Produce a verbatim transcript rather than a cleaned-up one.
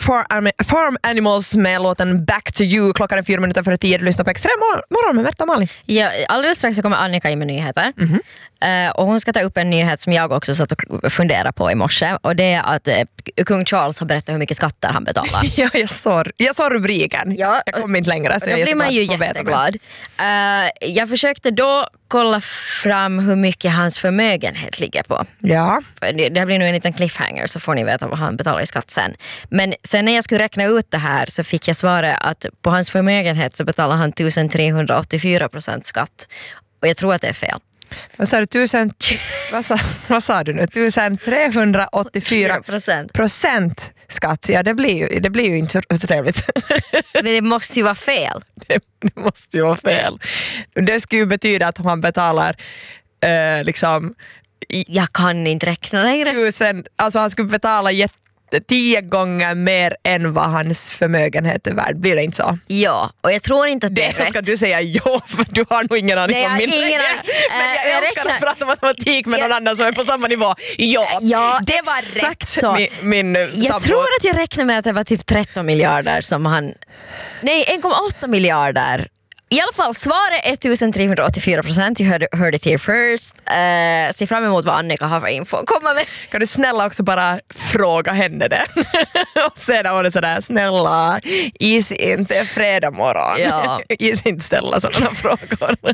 Farm, Farm Animals med låten Back to You. Klockan är fyra minuter före tio. Du lyssnar på Extrem morgon med Märta och Malin. Ja, alldeles strax så kommer Annika in med nyheter. Mm-hmm. Uh, och hon ska ta upp en nyhet som jag också satt och funderade på i morse. Och det är att uh, kung Charles har berättat hur mycket skatter han betalar. Ja, jag såg jag så rubriken. Ja, jag kom inte längre. Så då blir man ju jätteglad. Uh, jag försökte då kolla fram hur mycket hans förmögenhet ligger på. Ja. Det, det blir nog en liten cliffhanger så får ni veta vad han betalar i skatt sen. Men sen när jag skulle räkna ut det här så fick jag svara att på hans förmögenhet så betalar han tusentrehundraåttiofyra procent skatt. Och jag tror att det är fel. Vad sa du? Tusen, vad, sa, vad sa du nu? tusentrehundraåttiofyra procent skatt. Ja, det blir ju, det blir ju inte så trevligt. Men det måste ju vara fel. Det, det måste ju vara fel. Det skulle ju betyda att han betalar eh, liksom... I, jag kan inte räkna längre. Tusen, alltså han skulle betala jätte tio gånger mer än vad hans förmögenhet är värd. Blir det inte så? Ja, och jag tror inte att det, det är rätt. Ska du säga ja, för du har nog ingen aning om min ingen an- Men jag, jag älskar räknar... att prata matematik med någon jag... annan som är på samma nivå. Ja, ja det var rätt så. Min, min jag sambo... tror att jag räknar med att det var typ tretton miljarder som han... Nej, en komma åtta miljarder. I alla fall, svaret är tusentrehundraåttiofyra procent. You heard, heard it here first. Uh, se fram emot vad Annika har för info. Komma med. Kan du snälla också bara fråga henne det? Och sedan var det sådär, snälla, is inte fredag morgon. Ja. Is inte ställa sådana frågor.